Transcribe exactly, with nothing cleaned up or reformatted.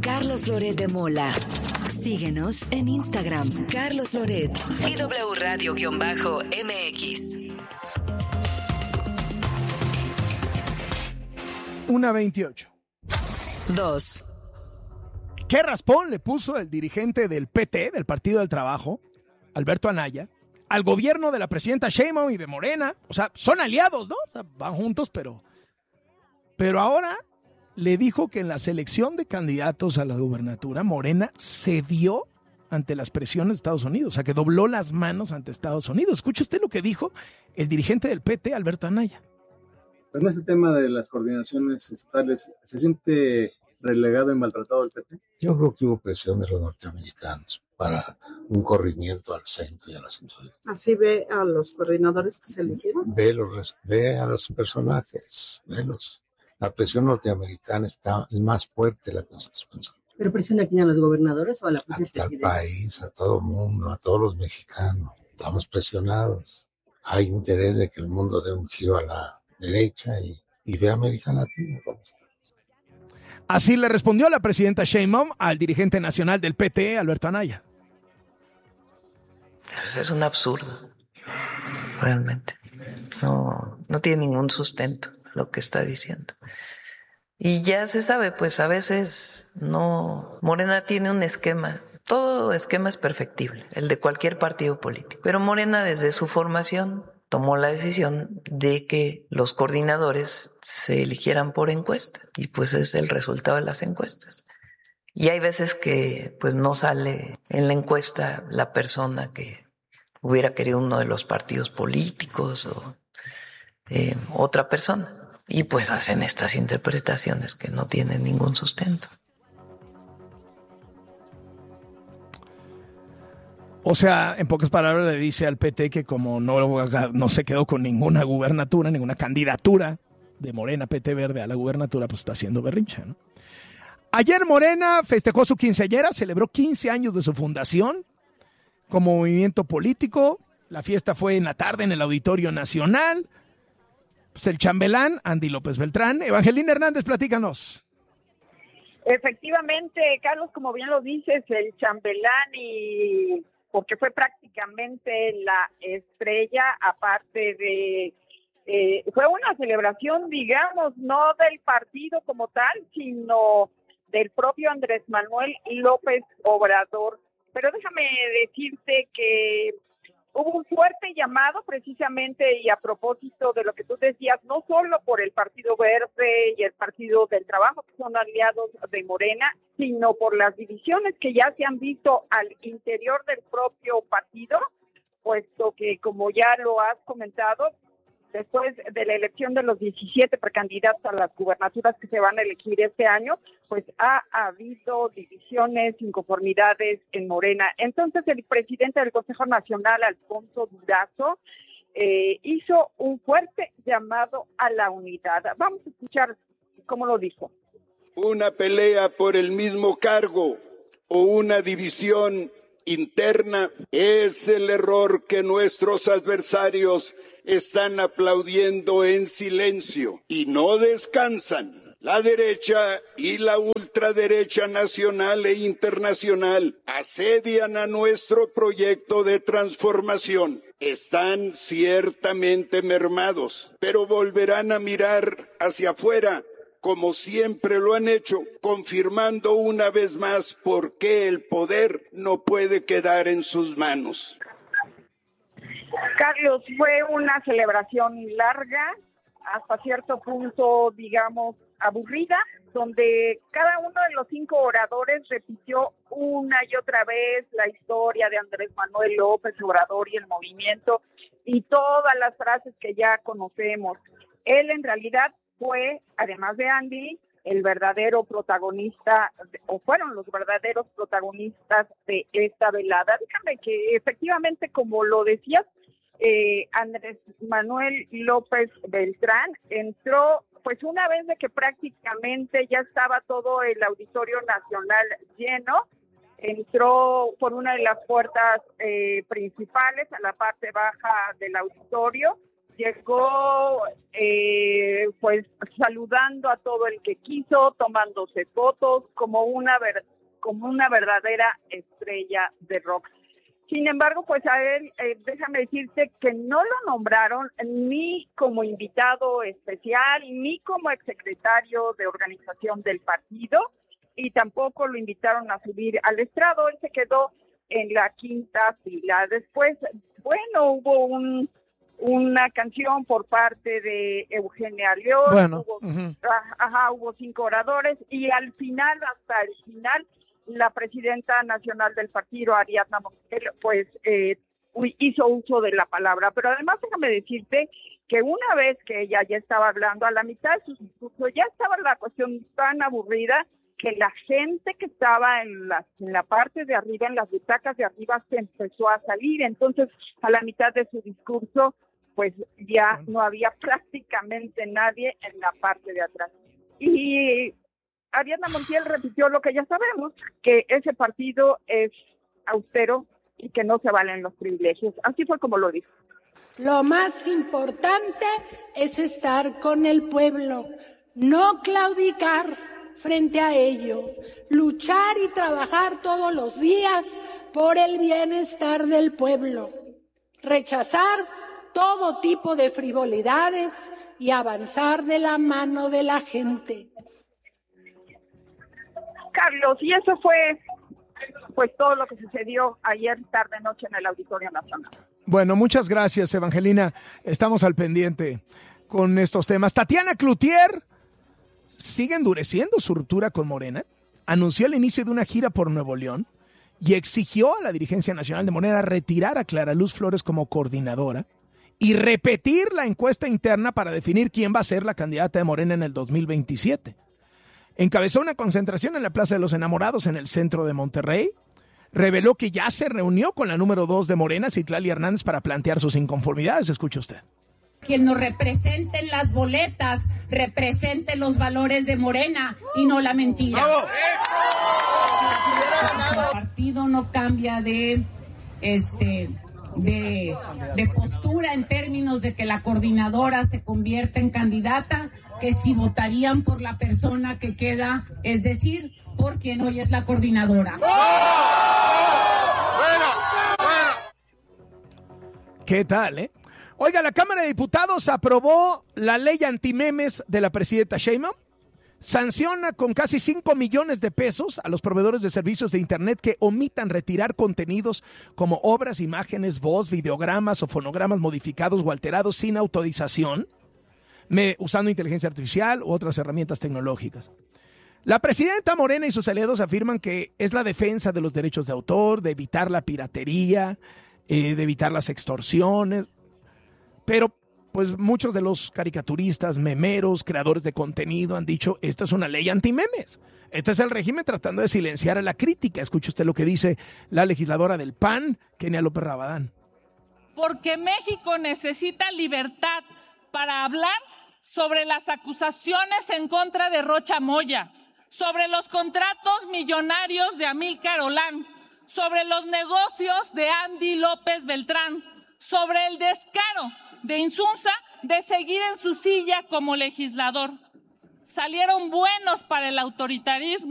Carlos Loret de Mola. Síguenos en Instagram, Carlos Loret y W Radio-M X. una veintiocho. Dos. ¿Qué raspón le puso el dirigente del P T, del Partido del Trabajo, Alberto Anaya, al gobierno de la presidenta Sheinbaum y de Morena? O sea, son aliados, ¿no? O sea, van juntos, pero... Pero ahora le dijo que en la selección de candidatos a la gubernatura, Morena cedió ante las presiones de Estados Unidos. O sea, que dobló las manos ante Estados Unidos. Escuche usted lo que dijo el dirigente del P T, Alberto Anaya. En este tema de las coordinaciones estatales, ¿se siente relegado y maltratado el P T? Yo creo que hubo presión de los norteamericanos para un corrimiento al centro y a la cintura. ¿Así ve a los coordinadores que se eligieron? Ve, los, ve a los personajes, velos. La presión norteamericana está más fuerte de la que nosotros pensamos. ¿Pero presiona aquí a los gobernadores o a la presidenta? Al país, a todo el mundo, a todos los mexicanos. Estamos presionados. Hay interés de que el mundo dé un giro a la derecha y, y ve a América Latina cómo está. Así le respondió la presidenta Sheinbaum al dirigente nacional del P T, Alberto Anaya. Pues es un absurdo, realmente. No, no tiene ningún sustento lo que está diciendo. Y ya se sabe, pues a veces no. Morena tiene un esquema. Todo esquema es perfectible, el de cualquier partido político. Pero Morena, desde su formación, tomó la decisión de que los coordinadores se eligieran por encuesta, y pues es el resultado de las encuestas. Y hay veces que pues no sale en la encuesta la persona que hubiera querido uno de los partidos políticos o eh, otra persona, y pues hacen estas interpretaciones que no tienen ningún sustento. O sea, en pocas palabras le dice al P T que como no, no se quedó con ninguna gubernatura, ninguna candidatura de Morena, P T Verde a la gubernatura, pues está haciendo berrinche, ¿no? Ayer Morena festejó su quinceañera, celebró quince años de su fundación como movimiento político. La fiesta fue en la tarde en el Auditorio Nacional. Pues el chambelán, Andy López Beltrán. Evangelina Hernández, platícanos. Efectivamente, Carlos, como bien lo dices, el chambelán, y porque fue prácticamente la estrella, aparte de, eh, fue una celebración, digamos, no del partido como tal, sino del propio Andrés Manuel López Obrador. Pero déjame decirte que hubo un fuerte llamado precisamente, y a propósito de lo que tú decías, no solo por el Partido Verde y el Partido del Trabajo, que son aliados de Morena, sino por las divisiones que ya se han visto al interior del propio partido, puesto que, como ya lo has comentado, después de la elección de los diecisiete precandidatos a las gubernaturas que se van a elegir este año, pues ha habido divisiones, inconformidades en Morena. Entonces el presidente del Consejo Nacional, Alfonso Durazo, eh, hizo un fuerte llamado a la unidad. Vamos a escuchar cómo lo dijo. Una pelea por el mismo cargo o una división interna es el error que nuestros adversarios están aplaudiendo en silencio y no descansan. La derecha y la ultraderecha nacional e internacional asedian a nuestro proyecto de transformación. Están ciertamente mermados, pero volverán a mirar hacia afuera, como siempre lo han hecho, confirmando una vez más por qué el poder no puede quedar en sus manos. Carlos, fue una celebración larga, hasta cierto punto, digamos, aburrida, donde cada uno de los cinco oradores repitió una y otra vez la historia de Andrés Manuel López Obrador y el movimiento, y todas las frases que ya conocemos. Él en realidad fue, además de Andy, el verdadero protagonista, o fueron los verdaderos protagonistas de esta velada. Déjame que efectivamente, como lo decías, eh, Andrés Manuel López Beltrán entró, pues una vez de que prácticamente ya estaba todo el Auditorio Nacional lleno, entró por una de las puertas eh, principales a la parte baja del auditorio, llegó eh, pues saludando a todo el que quiso, tomándose fotos como una ver, como una verdadera estrella de rock. Sin embargo, pues a él, eh, déjame decirte que no lo nombraron ni como invitado especial, ni como exsecretario de organización del partido, y tampoco lo invitaron a subir al estrado. Él se quedó en la quinta fila. Después, bueno, hubo un una canción por parte de Eugenia León, bueno, hubo, uh-huh. ajá, hubo cinco oradores, y al final, hasta el final, la presidenta nacional del partido, Ariadna Montiel, pues eh, hizo uso de la palabra. Pero además déjame decirte que una vez que ella ya estaba hablando, a la mitad de su discurso ya estaba la cuestión tan aburrida que la gente que estaba en la, en la parte de arriba, en las butacas de arriba, se empezó a salir. Entonces, a la mitad de su discurso, pues ya no había prácticamente nadie en la parte de atrás. Y Ariadna Montiel repitió lo que ya sabemos, que ese partido es austero y que no se valen los privilegios. Así fue como lo dijo. Lo más importante es estar con el pueblo, no claudicar frente a ello, luchar y trabajar todos los días por el bienestar del pueblo, rechazar todo tipo de frivolidades y avanzar de la mano de la gente. Carlos, y eso fue pues todo lo que sucedió ayer tarde noche en el Auditorio Nacional. Bueno, muchas gracias, Evangelina. Estamos al pendiente con estos temas. Tatiana Cloutier sigue endureciendo su ruptura con Morena. Anunció el inicio de una gira por Nuevo León y exigió a la dirigencia nacional de Morena retirar a Clara Luz Flores como coordinadora y repetir la encuesta interna para definir quién va a ser la candidata de Morena en el dos mil veintisiete. Encabezó una concentración en la Plaza de los Enamorados en el centro de Monterrey. Reveló que ya se reunió con la número dos de Morena, Citlali Hernández, para plantear sus inconformidades. Escuche usted. Quien nos represente en las boletas, represente los valores de Morena y no la mentira. El partido no cambia de, este, de, de postura en términos de que la coordinadora se convierta en candidata, que si votarían por la persona que queda, es decir, por quien hoy es la coordinadora. ¿Qué tal, eh? Oiga, la Cámara de Diputados aprobó la ley antimemes de la presidenta Sheinbaum. Sanciona con casi cinco millones de pesos a los proveedores de servicios de Internet que omitan retirar contenidos como obras, imágenes, voz, videogramas o fonogramas modificados o alterados sin autorización, me, usando inteligencia artificial u otras herramientas tecnológicas. La presidenta Morena y sus aliados afirman que es la defensa de los derechos de autor, de evitar la piratería, eh, de evitar las extorsiones. Pero pues muchos de los caricaturistas, memeros, creadores de contenido han dicho, esta es una ley antimemes. Este es el régimen tratando de silenciar a la crítica. Escuche usted lo que dice la legisladora del P A N, Kenia López Rabadán. Porque México necesita libertad para hablar sobre las acusaciones en contra de Rocha Moya, sobre los contratos millonarios de Amílcar Olán, sobre los negocios de Andy López Beltrán, sobre el descaro de Insunza de seguir en su silla como legislador. Salieron buenos para el autoritarismo